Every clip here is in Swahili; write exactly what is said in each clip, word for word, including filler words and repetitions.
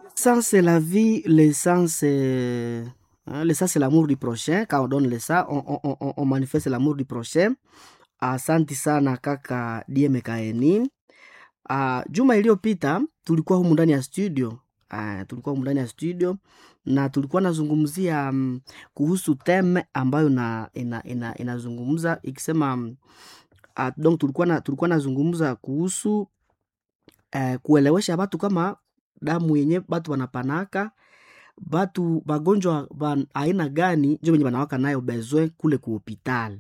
L'essence c'est la vie, l'essence c'est hein, l'essence c'est l'amour du prochain. Quand on donne le ça, on, on, on, on manifeste l'amour du prochain. Asante sana kaka D M Kaeni. Uh, juma iliyopita tulikuwa humu ndani ya studio. Uh, tulikuwa humu ndani ya studio na tulikuwa nazungumzia um, kuhusu teme ambayo na ina, ina, inazungumza ikisema um, uh, donc tulikuwa na tulikuwa nazungumza kuhusu uh, kuelewesha watu kama damu yenye batu wanapanaka batu bagonjwa ba aina gani njo benye banawaka nayo besoin kule ku hopital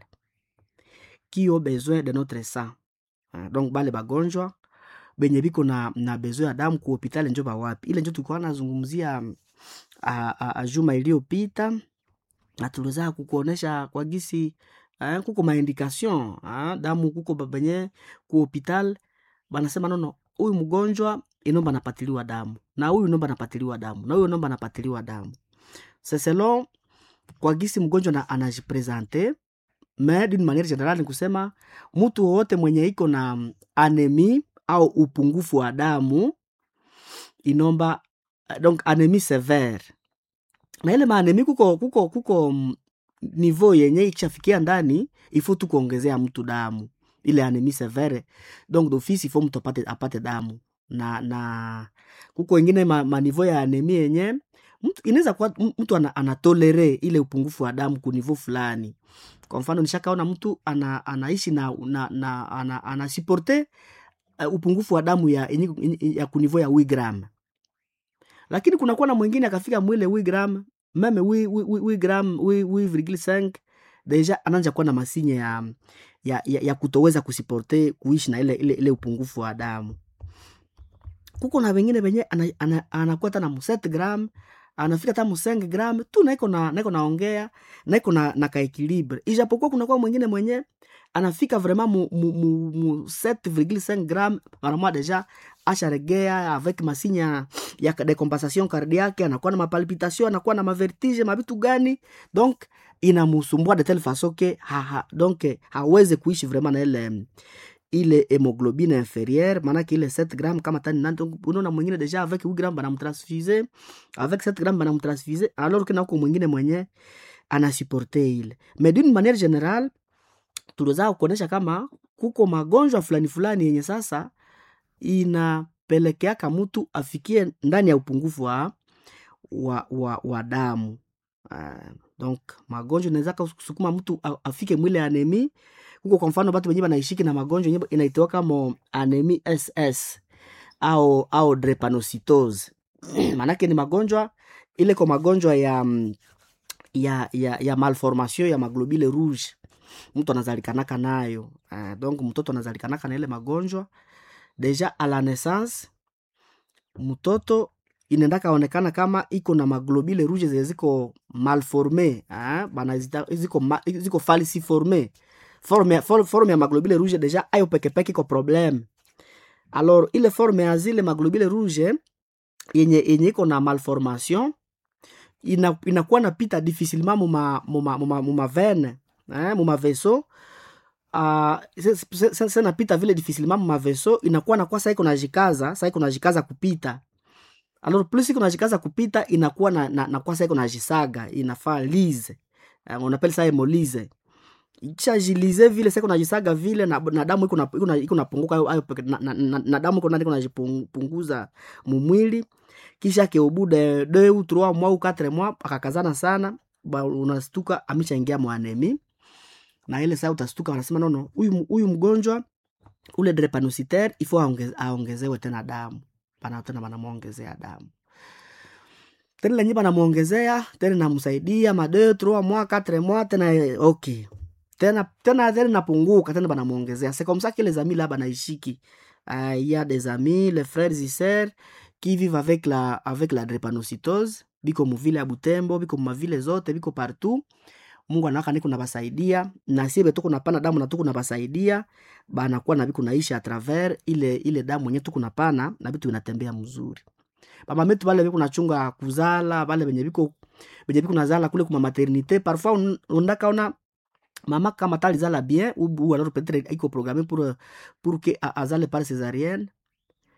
kio besoin de notre sang. Uh, donc bale bagonjwa benye biko na, na besoin ya damu ku hopital njo ba wapi ile njo tulikuwa nazungumzia a, a, a juma iliyopita na tuliweza kukuonesha kwa gisi uh, kuko maindikation uh, damu kuko babenye ku hopital banasema nono huyu mgonjwa inomba napatiliwa damu na huyu inomba napatiliwa damu na huyu inomba napatiliwa damu. C'est selon kwa gisi mgonjwa na anajipresente, mais d'une manière générale ni kusema mtu wote mwenye iko na anemie au upungufu wa damu inomba donc anemie sévère. Na ile anemie kuko kuko kuko niveau yenye ikishafikia ndani ifo tu kuongezea mtu damu ile anemie sévère, donc d'office ifo mtu apate apate damu na na kuko wengine ma, ma niveau ya anemia yenye mtu inaweza kuwa mtu ana, anatolere ile upungufu wa damu ku niveau fulani. Kwa mfano nishakaona mtu ana, anaishi na na, na ana, ana supporter uh, upungufu wa damu ya ya, ya ku niveau ya huit gram, lakini kuna kuwa na mwingine akafika mwile huit gram meme huit gram huit virgule cinq deja ananja kuwa na masinye ya ya, ya, ya kutoweza kusiporte kuishi na ile ile, ile upungufu wa damu. Kuko na wengine wenye anakuwa ana, ana, ana na sept gram anafika hata cinq gram tu na iko na na iko naongea na iko na na ka equilibre, ijapokuwa kuna kwa mwingine mwenye anafika vraiment mu, mu, mu, mu sept virgule cinq gram vraiment déjà asharegea avec masinya ya decompensation cardiaque, anakuwa na mapalpitation, anakuwa na mavertige mabitu gani, donc inamusumbua de telle façon que ha, ha, donc haweze kuishi vraiment na ile ile hémoglobine inférieure, manake ile sept gram kama tani nani, unaona mwingine deja avec huit gram banamtransfuse, avec sept gram banamtransfuse, alors que na uko mwingine mwenye anasupporter ile. Mais d'une manière générale tuliweza kuonesha kama kuko magonjwa fulani fulani yenye sasa inapelekea kama mtu afikie ndani ya upungufu wa wa, wa, wa damu. Uh, donc magonjwa inaweza kusukuma mtu afike mwile anemie. Kuko kwa mfano watu wenyewe wanaishiki na magonjwa yenyewe inaitwa kama anemie S S au au drepanocytose. Manake ni magonjwa ile kwa magonjwa ya ya ya, ya malformation ya maglobule rouge. Mtu anazalikanaka nayo. Uh, donc mtoto anazalikanaka na ile magonjwa deja à la naissance, mtoto inaendaka onekana kama iko na maglobule rouge ziko malforme, ah bana ziko ziko falciforme. Forme, forme, forme ya maglobule rouge deja ayo peke peke ko problem. Alors ile forme ya zile maglobule rouge yenye yenye iko na malformation ina inakuwa napita difficilement mu ma mu ma mu ma veine, hein, mu ma vaisseau. Ah uh, sasa napita vile difficilement mu ma vaisseau, inakuwa na kwa sasa iko najikaza, sasa iko najikaza kupita. Alors plus iko najikaza kupita inakuwa na na, na kwa sasa iko najisaga, inafaa lise. Uh, on appelle ça hémolyse. Ikishajilize vile sasa kunajisaga vile na, na damu iko na iko iko napunguka hayo na, na, na, na damu iko ndani kunajipunguza mumwili, kisha keobude deux ou trois mois ou quatre mois akakazana sana ba unastuka ameshaingia mu anemie, na ile sasa utastuka wanasema nono huyu huyu mgonjwa ule drepanocytaire ifo aongeze, aongezewe tena damu, pana tena banamuongezea damu tena lenye banamuongezea tena namsaidia ma deux trois mois quatre mois tena okay tena tena tena napunguka tena banamuongezea. C'est comme ça que les amis là banaishiki. Il uh, y a des amis, les frères et sœurs qui vivent avec la avec la drepanocytose, biko muvile ya Butembo, biko mavile zote, biko partout. Mungu anaka niko nabasaidia na sibe tuko napana damu na tuko nabasaidia bana kuwa na biko naisha à travers ile ile damu yenyewe tuko napana na bitu inatembea mzuri. Baba metu wale biko nachunga kuzala, wale benye biko benye biko nazala kule kuma maternité, parfois unaka ona mama kama talizala bien ou, ou alors peut-être iko programmé pour pour que azale par césarienne,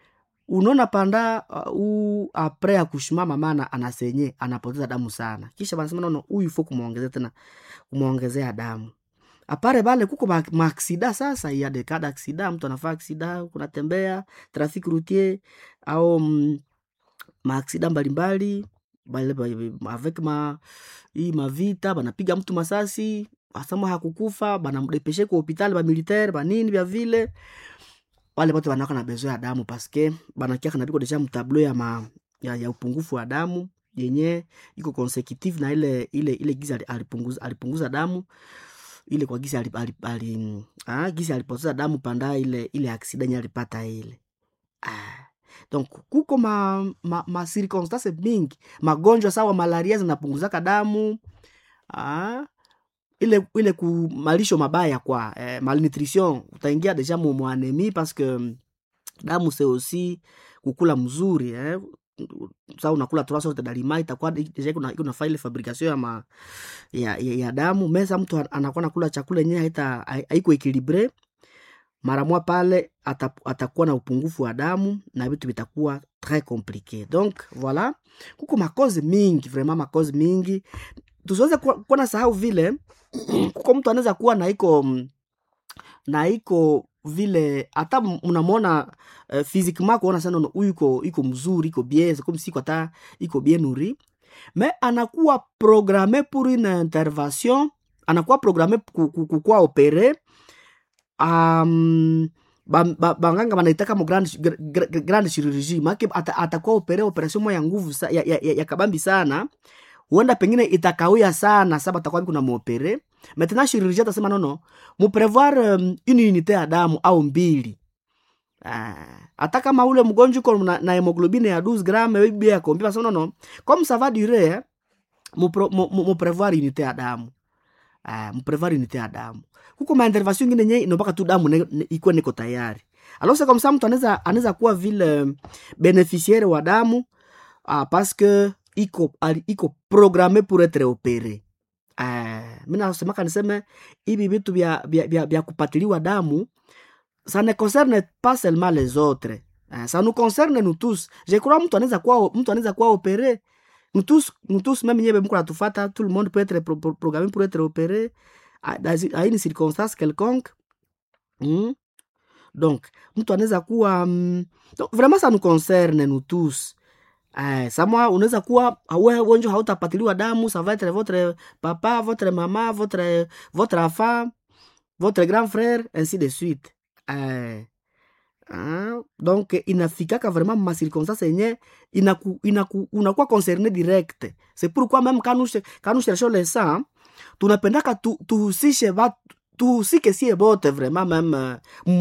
unaona panda uh, u apres accouchement mama na anasenye anapoteza damu sana, kisha wanasema nono huyu ifo kumuongezea tena kumuongezea damu. Apare bale kuko ma, ma aksida sasa ya de kada aksida, mtu anafaa aksida kuna tembea traffic routier au mm, ma aksida mbalimbali bale avec ma hii mavita banapiga mtu masasi asema hakukufa banamdepeshe kwa hospitali ba militaire ba nini vya vile wale watu wanaka na besoin ya damu paske banakia kana biko deja mtablo ya, ma, ya ya upungufu wa damu yenye iko consecutive na ile ile ile giza alipunguza alipunguza damu ile kwa giza alipali ah giza alipoteza damu panda ile ile accident alipata ile ah. Donc kuko ma ma, ma circonstances mingi magonjwa sawa malaria zinapunguzaka damu ah ile ile ku malisho mabaya kwa eh, malnutrition utaingia deja mu mu anemie parce que damu c'est aussi kukula mzuri eh sawa unakula trois sortes d'aliments itakuwa deja kuna kuna faile fabrication ya, ma, ya, ya ya damu mesa mtu anakuwa nakula chakula yenyewe haita haiko equilibre mara moja pale atakuwa na upungufu wa damu na vitu vitakuwa très compliqué. Donc voilà kuko makoze mingi vraiment makoze mingi tusiweze kuwa na sahau vile kuko mtu anaweza kuwa na iko na iko vile hata mnamwona uh, physiquement kuona sana huyu iko iko mzuri iko bien comme si hata iko bien nourri mais anakuwa programmé pour une intervention anakuwa programmé kwa opérer um banganga ba, ba, banaitaka mo grande grande chirurgie maki atakuwa opérer operation moya nguvu ya, ya, ya, ya kabambi sana huenda pengine itakawia sana saba atakuwa kuna muopere maintenant chirurgien atasema nono mu prévoir um, une unité ya damu au mbili ah hata kama ule mgonjwa uko na, na hemoglobine ya douze grammes bibi ya kombi basi nono comme ça va durer mu mu prévoir unité ya damu ah mu prévoir unité ya damu huko ma intervention nyingine yenyewe inobaka tu damu iko niko tayari alors c'est comme ça mtu anaweza anaweza kuwa vile bénéficiaire wa damu ah parce que iko iko programmé pour être opéré. Eh, mimi nasema kaniseme hivi vitu vya vya vya kupatiliwa damu ça ne concerne pas seulement les autres. Eh, ça nous concerne nous tous. Je crois mtu anaweza kuwa mtu anaweza kuwa opéré. Nous tous nous tous même nyebe mko natufata tout le monde peut être pro, pro, programmé pour être opéré à, à une circonstance quelconque. Hmm? Donc mtu anaweza kuwa um, donc vraiment ça nous concerne nous tous. Eh, samwa unaweza kuwa wewe ugonjwa hautapatiliwa damu ça va être votre papa, votre maman, votre votre enfant, votre grand frère ainsi de suite. Eh, hein? Donc inafikaka vraiment ma circonstance yenye inaku inaku unakuwa concerné direct. C'est pourquoi même quand nous quand nous cherchons les sang, tunapendaka tu tuhusishe watu tuhusike si bote vraiment même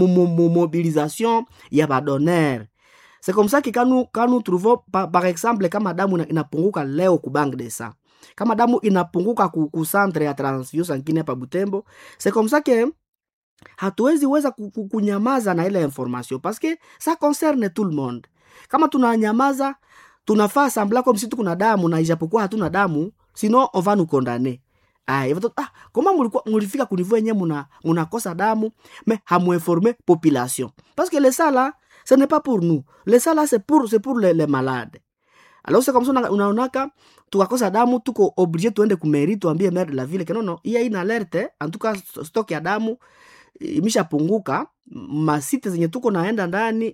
mobilisation ya ba donneur. C'est comme ça que quand nous, quand nous trouvons, par, par exemple, kama damu inapunguka leo ku bank de sang, kama damu inapunguka ku, ku centre ya transfusion sanguine pa Butembo, c'est comme ça que hatuwezi weza kunyamaza na ile information parce que ça concerne tout le monde. Kama tunanyamaza, tunafaa semblant comme si tukuna damu na ijapokuwa hatuna damu, sinon on va nous condamner. Ah, ah comment mulikuwa mulifika ku niveau yenyewe muna munakosa damu mais hamu informer population. Parce que le ça là ce n'est pas pour nous. Le ça là c'est pour c'est pour les, les malades. Alors c'est comme ça unaonaka tukakosa damu tuko obligé tuende ku mairie tuambie maire de la ville que non non, il y a une alerte en tout cas stock ya damu imeshapunguka masite zenye tuko naenda ndani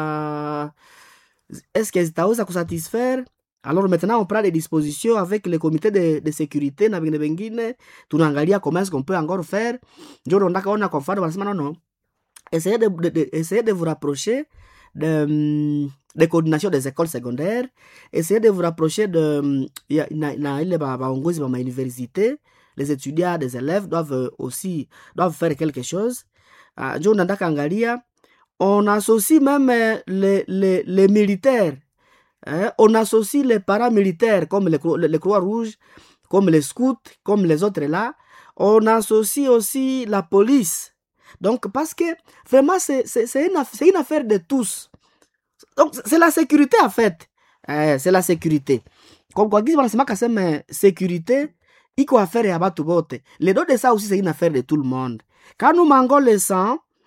uh, est-ce que zitaweza kusatisfaire. Alors maintenant on prend des dispositions avec le comité de, de sécurité na bengine bengine tunaangalia comment est-ce qu'on peut encore faire. Ndio ndaka ona kwa mfano wanasema non non, essayez de, de, de essayez de vous rapprocher de de coordination des écoles secondaires, essayez de vous rapprocher de ya, na, na ile ba baongozi ba université, les étudiants, des élèves doivent aussi doivent faire quelque chose. Uh, ndio ndaka angalia on associe même les les les militaires. Hein, on associe les paramilitaires comme les, les, les Croix-Rouges, comme les scouts, comme les autres là. On associe aussi la police. Donc, parce que vraiment, c'est, c'est, c'est, une, c'est une affaire de tous. Donc, c'est la sécurité en fait. Eh, c'est la sécurité. Comme quoi, on a dit que sécurité, il faut affaire à battre botte. Les deux de ça aussi, c'est une affaire de tout le monde. Quand nous mangeons le sang,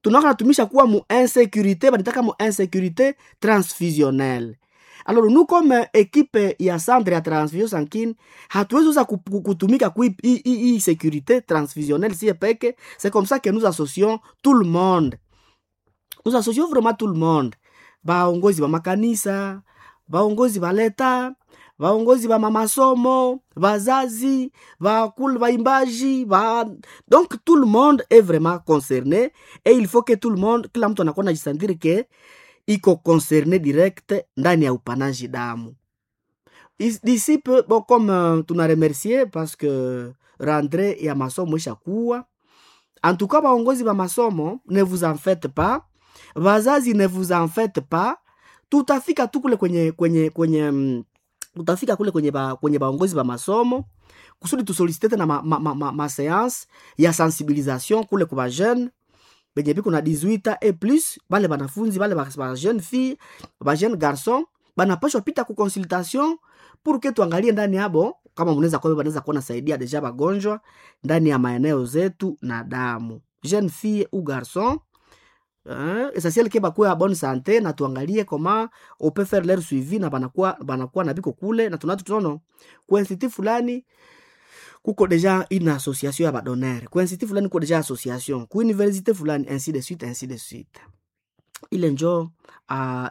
tunaka natumisha kuwa mu insécurité, banitaka mu insécurité transfusionnelle. Alors nous comme équipe ya centre ya transfusion sanguine hatuwezi uza kutumika ku hii sécurité transfusionnelle si peke. C'est comme ça que nous associons tout le monde. Nous associons vraiment tout le monde. Baongozi ba makanisa, baongozi ba leta, baongozi ba mamasomo, bazazi, bakul baimbaji, ba donc tout le monde est vraiment concerné et il faut que tout le monde, kila mtu anakuwa anajisandiri ke iko concerné direct ndani ya upanaji damu. D'ici peu, bon, comme euh, tuna remercier parce que rentrée ya masomo ishakuwa. En tout cas, baongozi ba masomo, ne vous en faites pas. Wazazi, ne vous en faites pas. Tutafika tu kule kwenye kwenye kwenye tutafika kule kwenye ba kwenye baongozi ba masomo kusudi tusolicite na ma, ma, ma, ma, ma séance ya sensibilisation kule kwa jeune benye biko na dix-huit ans et plus, bale banafunzi bale ba jeune fille ba jeune garçon banapashwa pita ku consultation pour que tuangalie ndani yabo kama mnaweza kwa banaweza kuona saidia deja bagonjwa ndani ya maeneo zetu na damu. Jeune fille ou garçon, hein, essentiel ke bakuwe ya bonne santé na tuangalie comment on peut faire leur suivi na banakuwa banakuwa na biko kule na tunatu tunono kwa institut fulani kuko deja une association ya badonneur, kwa institut fulani kuko deja association, kwa université fulani, ainsi de suite ainsi de suite. Ile njo uh,